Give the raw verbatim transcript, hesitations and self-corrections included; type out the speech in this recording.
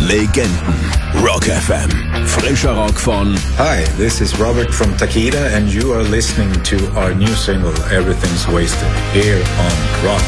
Legenden. Rock F M. Frischer Rock von... Hi, this is Robert from Takeda and you are listening to our new single, Everything's Wasted, here on Rock